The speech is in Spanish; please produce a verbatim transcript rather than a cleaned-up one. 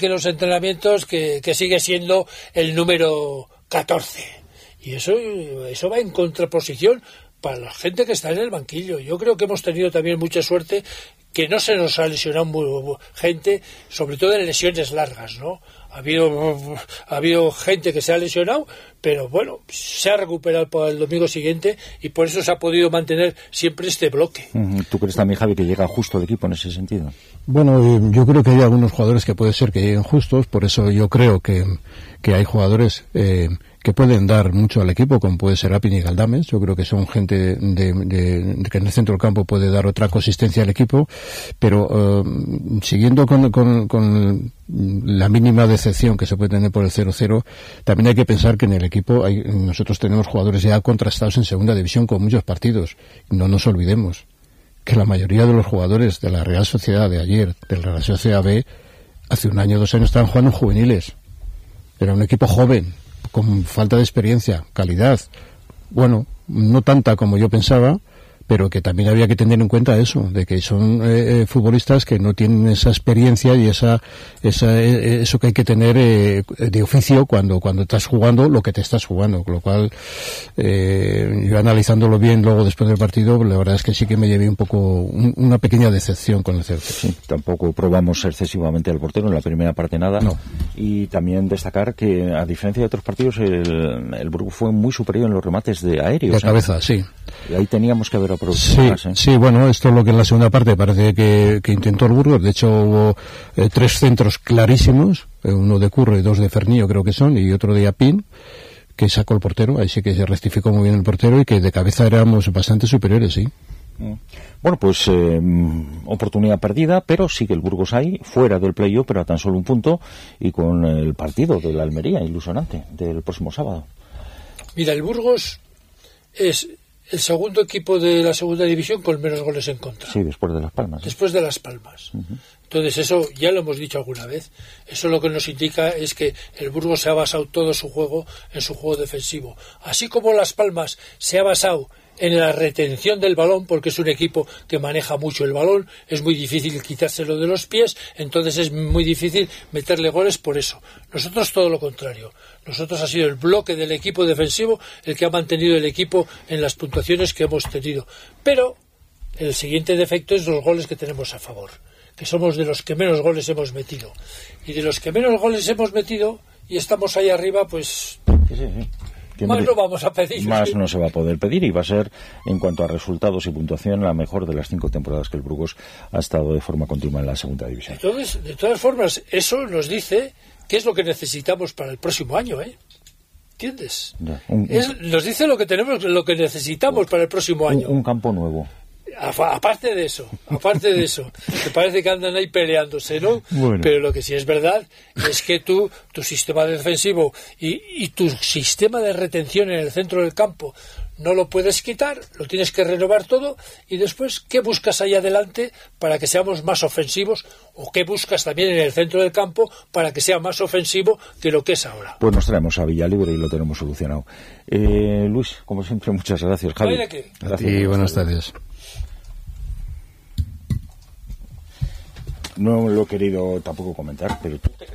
que los entrenamientos que, que sigue siendo el número catorce. Y eso, eso va en contraposición para la gente que está en el banquillo. Yo creo que hemos tenido también mucha suerte, que no se nos ha lesionado muy, muy, gente, sobre todo en lesiones largas, ¿no? Ha habido, ha habido gente que se ha lesionado, pero bueno, se ha recuperado para el domingo siguiente y por eso se ha podido mantener siempre este bloque. ¿Tú crees también, Javi, que llega justo el equipo en ese sentido? Bueno, yo creo que hay algunos jugadores que puede ser que lleguen justos, por eso yo creo que, que hay jugadores eh, que pueden dar mucho al equipo, como puede ser Apin y Galdames. Yo creo que son gente de, de, de que en el centro del campo puede dar otra consistencia al equipo, pero uh, siguiendo con, con, con la mínima decepción que se puede tener por el cero cero, también hay que pensar que en el equipo hay, nosotros tenemos jugadores ya contrastados en segunda división con muchos partidos. No nos olvidemos que la mayoría de los jugadores de la Real Sociedad de ayer, de la Real Sociedad B, hace un año o dos años estaban jugando en juveniles. Era un equipo joven, con falta de experiencia, calidad. Bueno, no tanta como yo pensaba, pero que también había que tener en cuenta eso, de que son eh, futbolistas que no tienen esa experiencia y esa, esa eh, eso que hay que tener eh, de oficio cuando cuando estás jugando lo que te estás jugando, con lo cual eh, yo analizándolo bien luego después del partido, la verdad es que sí que me llevé un poco un, una pequeña decepción con el Celta. Sí, tampoco probamos excesivamente al portero en la primera parte, nada. No. Y también destacar que a diferencia de otros partidos el, el Burgos fue muy superior en los remates de aéreos. De ¿eh? cabeza, sí. Y ahí teníamos que haber Sí, más, ¿eh? sí, bueno, esto es lo que en la segunda parte parece que, que intentó el Burgos. De hecho hubo eh, tres centros clarísimos, eh, uno de Curro y dos de Fernillo creo que son, y otro de Apin, que sacó el portero. Ahí sí que se rectificó muy bien el portero y que de cabeza éramos bastante superiores, sí. Bueno, pues eh, oportunidad perdida, pero sigue el Burgos ahí, fuera del playoff, pero a tan solo un punto, y con el partido de la Almería, ilusionante, del próximo sábado. Mira, el Burgos es el segundo equipo de la segunda división con menos goles en contra. Sí, después de Las Palmas. ¿eh? Después de Las Palmas. Uh-huh. Entonces eso ya lo hemos dicho alguna vez. Eso lo que nos indica es que el Burgos se ha basado todo su juego en su juego defensivo. Así como Las Palmas se ha basado en la retención del balón, porque es un equipo que maneja mucho el balón, es muy difícil quitárselo de los pies, entonces es muy difícil meterle goles por eso. Nosotros todo lo contrario. Nosotros ha sido el bloque del equipo defensivo el que ha mantenido el equipo en las puntuaciones que hemos tenido. Pero el siguiente defecto es los goles que tenemos a favor, que somos de los que menos goles hemos metido. Y de los que menos goles hemos metido y estamos ahí arriba, pues sí, sí, sí. Más no vamos a pedir. Más ¿sí? no se va a poder pedir y va a ser, en cuanto a resultados y puntuación, la mejor de las cinco temporadas que el Burgos ha estado de forma continua en la segunda división. Entonces, de todas formas, eso nos dice qué es lo que necesitamos para el próximo año, ¿eh? ¿Entiendes? Ya, un, es, nos dice lo que tenemos, lo que necesitamos para el próximo año. Un, un campo nuevo. Aparte de eso, aparte de eso, que parece que andan ahí peleándose, ¿no? Bueno. Pero lo que sí es verdad es que tú, tu sistema defensivo y, y tu sistema de retención en el centro del campo no lo puedes quitar, lo tienes que renovar todo y después, ¿qué buscas ahí adelante para que seamos más ofensivos? ¿O qué buscas también en el centro del campo para que sea más ofensivo que lo que es ahora? Pues nos traemos a Villalibre y lo tenemos solucionado. Eh, Luis, como siempre, muchas gracias. Javi. Gracias. Y buenas tardes. No lo he querido tampoco comentar, pero tú te